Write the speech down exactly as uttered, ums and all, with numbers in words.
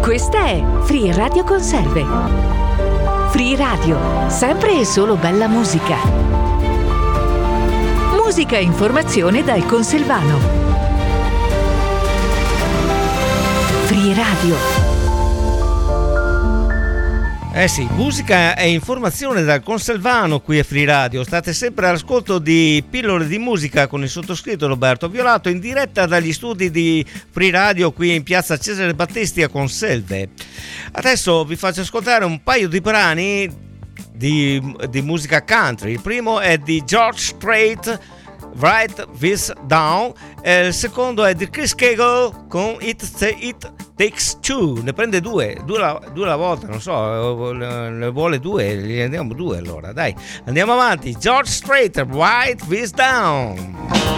Questa è Free Radio Conserve. Free Radio, sempre e solo bella musica. Musica e informazione dal Conselvano. Free Radio. Eh sì, musica e informazione dal Conselvano qui a Free Radio. State sempre all'ascolto di Pillole di Musica con il sottoscritto Roberto Violato, in diretta dagli studi di Free Radio qui in piazza Cesare Battisti a Conselve. Adesso vi faccio ascoltare un paio di brani di, di musica country. Il primo è di George Strait, Write This Down, e il secondo è di Chris Cagle con It, It Takes Two. Ne prende due, due alla, due alla volta, non so, ne vuole due, gli andiamo due allora, dai, andiamo avanti. George Strait, Write This Down.